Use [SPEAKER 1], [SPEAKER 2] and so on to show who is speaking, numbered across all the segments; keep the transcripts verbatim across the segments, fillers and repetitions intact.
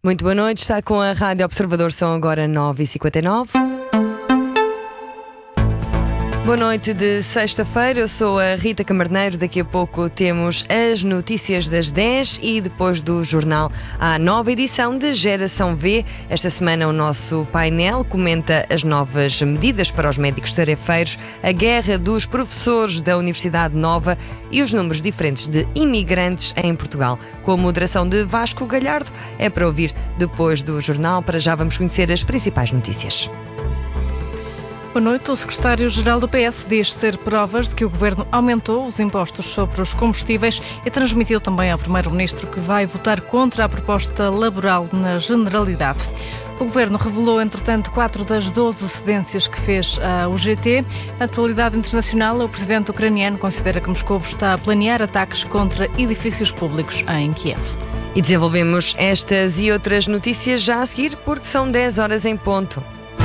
[SPEAKER 1] Muito boa noite, está com a Rádio Observador, são agora nove e cinquenta e nove. Boa noite de sexta-feira, eu sou a Rita Camarneiro. Daqui a pouco temos as notícias das dez e depois do jornal a nova edição de Geração V. Esta semana o nosso painel comenta as novas medidas para os médicos tarefeiros, a guerra dos professores da Universidade Nova e os números diferentes de imigrantes em Portugal. Com a moderação de Vasco Galhardo, é para ouvir depois do jornal. Para já vamos conhecer as principais notícias.
[SPEAKER 2] Boa noite. O secretário-geral do P S diz ter provas de que o governo aumentou os impostos sobre os combustíveis e transmitiu também ao primeiro-ministro que vai votar contra a proposta laboral na Generalidade. O governo revelou, entretanto, quatro das doze cedências que fez à U G T. Na atualidade internacional, o presidente ucraniano considera que Moscou está a planear ataques contra edifícios públicos em Kiev.
[SPEAKER 1] E desenvolvemos estas e outras notícias já a seguir, porque são dez horas em ponto.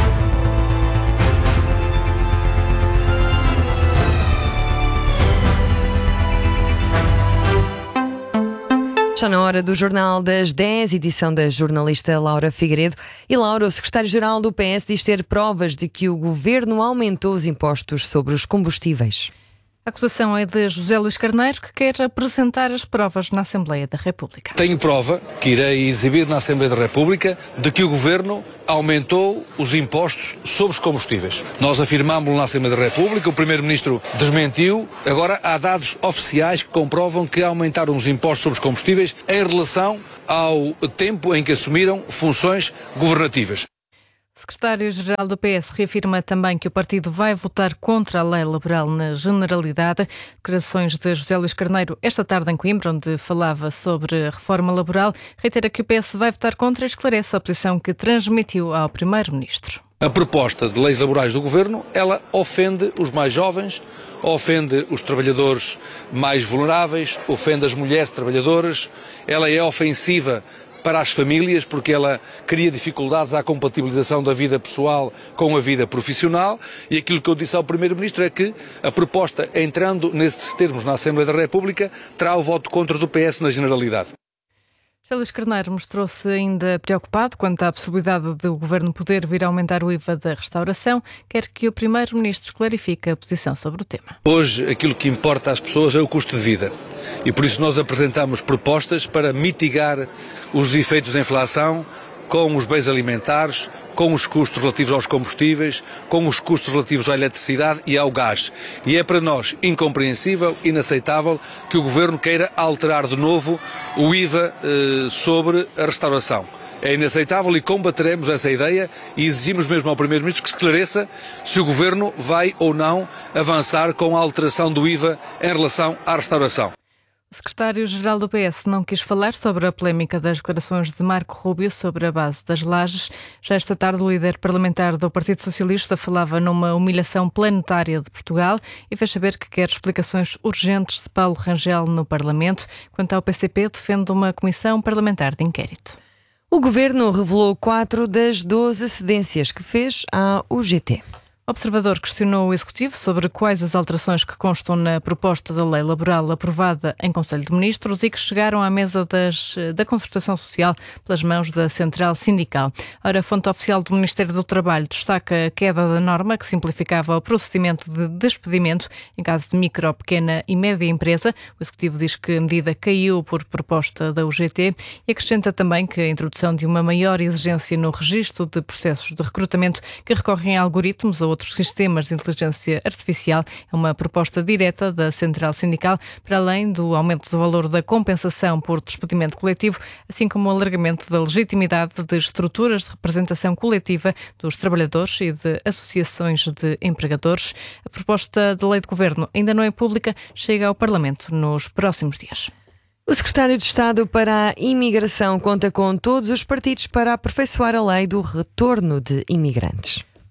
[SPEAKER 1] Já na hora do Jornal das dez, edição da jornalista Laura Figueiredo. E Laura, o secretário-geral do P S diz ter provas de que o governo aumentou os impostos sobre os combustíveis.
[SPEAKER 2] A acusação é de José Luís Carneiro, que quer apresentar as provas na Assembleia da República.
[SPEAKER 3] Tenho prova, que irei exibir na Assembleia da República, de que o Governo aumentou os impostos sobre os combustíveis. Nós afirmámos-lo na Assembleia da República, o Primeiro-Ministro desmentiu. Agora há dados oficiais que comprovam que aumentaram os impostos sobre os combustíveis em relação ao tempo em que assumiram funções governativas.
[SPEAKER 2] O secretário-geral do P S reafirma também que o partido vai votar contra a lei laboral na Generalidade. Declarações de José Luís Carneiro esta tarde em Coimbra, onde falava sobre a reforma laboral, reitera que o P S vai votar contra e esclarece a posição que transmitiu ao primeiro-ministro.
[SPEAKER 3] A proposta de leis laborais do Governo, ela ofende os mais jovens, ofende os trabalhadores mais vulneráveis, ofende as mulheres trabalhadoras, ela é ofensiva para as famílias, porque ela cria dificuldades à compatibilização da vida pessoal com a vida profissional, e aquilo que eu disse ao Primeiro-Ministro é que a proposta, entrando nesses termos na Assembleia da República, terá o voto contra do P S na Generalidade.
[SPEAKER 2] José Luís Carneiro mostrou-se ainda preocupado quanto à possibilidade de o Governo poder vir a aumentar o I V A da restauração. Quer que o Primeiro-Ministro clarifique a posição sobre o tema.
[SPEAKER 3] Hoje, aquilo que importa às pessoas é o custo de vida. E por isso nós apresentamos propostas para mitigar os efeitos da inflação com os bens alimentares, com os custos relativos aos combustíveis, com os custos relativos à eletricidade e ao gás. E é para nós incompreensível, inaceitável, que o Governo queira alterar de novo o I V A eh, sobre a restauração. É inaceitável e combateremos essa ideia e exigimos mesmo ao Primeiro-Ministro que esclareça se o Governo vai ou não avançar com a alteração do I V A em relação à restauração.
[SPEAKER 2] O secretário-geral do P S não quis falar sobre a polémica das declarações de Marco Rubio sobre a base das lajes. Já esta tarde, o líder parlamentar do Partido Socialista falava numa humilhação planetária de Portugal e fez saber que quer explicações urgentes de Paulo Rangel no Parlamento. Quanto ao P C P, defende uma comissão parlamentar de inquérito.
[SPEAKER 1] O governo revelou quatro das doze cedências que fez à U G T.
[SPEAKER 2] O Observador questionou o Executivo sobre quais as alterações que constam na proposta da lei laboral aprovada em Conselho de Ministros e que chegaram à mesa das, da concertação social pelas mãos da Central Sindical. Ora, a fonte oficial do Ministério do Trabalho destaca a queda da norma que simplificava o procedimento de despedimento em caso de micro, pequena e média empresa. O Executivo diz que a medida caiu por proposta da U G T e acrescenta também que a introdução de uma maior exigência no registro de processos de recrutamento que recorrem a algoritmos ou outros sistemas de inteligência artificial é uma proposta direta da Central Sindical, para além do aumento do valor da compensação por despedimento coletivo, assim como o alargamento da legitimidade de estruturas de representação coletiva dos trabalhadores e de associações de empregadores. A proposta de lei de governo ainda não é pública, chega ao Parlamento nos próximos dias.
[SPEAKER 1] O secretário de Estado para a Imigração conta com todos os partidos para aperfeiçoar a lei do retorno de imigrantes.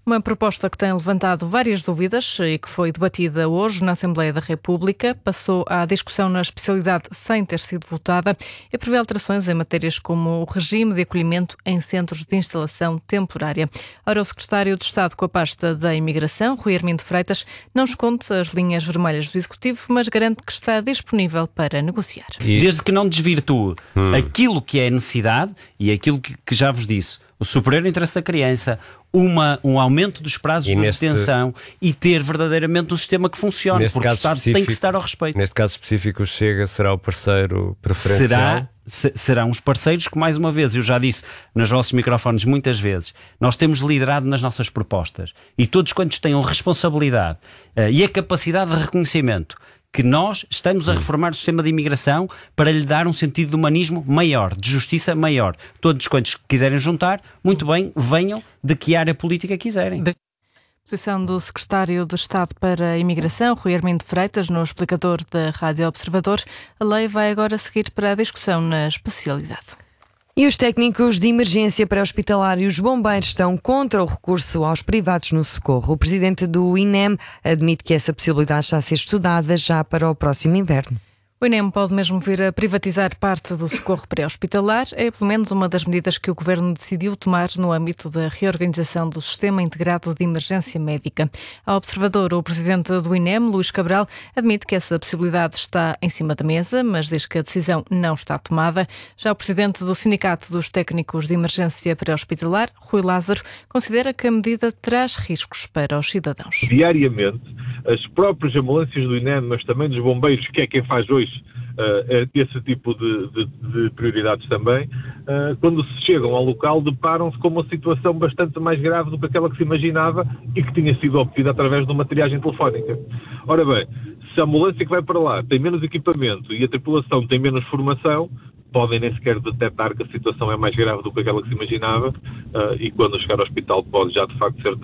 [SPEAKER 2] Uma proposta que tem levantado várias dúvidas e que foi debatida hoje na Assembleia da República, passou à discussão na especialidade sem ter sido votada e prevê alterações em matérias como o regime de acolhimento em centros de instalação temporária. Ora, o secretário de Estado com a pasta da Imigração, Rui Armindo Freitas, não esconde as linhas vermelhas do Executivo, mas garante que está disponível para negociar.
[SPEAKER 4] Desde que não desvirtue hum. aquilo que é necessidade e aquilo que, que já vos disse, o superior interesse da criança, uma, um aumento dos prazos e de neste, detenção e ter verdadeiramente um sistema que funcione, porque o Estado tem que se dar ao respeito.
[SPEAKER 5] Neste caso específico, o Chega será o parceiro preferencial?
[SPEAKER 4] Será, se, serão os parceiros que, mais uma vez, eu já disse nos vossos microfones muitas vezes, nós temos liderado nas nossas propostas e todos quantos tenham responsabilidade uh, e a capacidade de reconhecimento que nós estamos a reformar o sistema de imigração para lhe dar um sentido de humanismo maior, de justiça maior. Todos quantos quiserem juntar, muito bem, venham de que área política quiserem.
[SPEAKER 2] Posição do secretário de Estado para a Imigração, Rui Armindo Freitas, no explicador da Rádio Observador. A lei vai agora seguir para a discussão na especialidade.
[SPEAKER 1] E os técnicos de emergência pré-hospitalar e os bombeiros estão contra o recurso aos privados no socorro. O presidente do I N E M admite que essa possibilidade está a ser estudada já para o próximo inverno.
[SPEAKER 2] O I N E M pode mesmo vir a privatizar parte do socorro pré-hospitalar. É pelo menos uma das medidas que o Governo decidiu tomar no âmbito da reorganização do Sistema Integrado de Emergência Médica. Ao Observador, o presidente do I N E M, Luís Cabral, admite que essa possibilidade está em cima da mesa, mas diz que a decisão não está tomada. Já o presidente do Sindicato dos Técnicos de Emergência pré-hospitalar, Rui Lázaro, considera que a medida traz riscos para os cidadãos.
[SPEAKER 6] Diariamente, as próprias ambulâncias do I N E M, mas também dos bombeiros, que é quem faz hoje uh, esse tipo de, de, de prioridades também, uh, quando se chegam ao local, deparam-se com uma situação bastante mais grave do que aquela que se imaginava e que tinha sido obtida através de uma triagem telefónica. Ora bem, se a ambulância que vai para lá tem menos equipamento e a tripulação tem menos formação, podem nem sequer detectar que a situação é mais grave do que aquela que se imaginava uh, e quando chegar ao hospital pode já de facto ser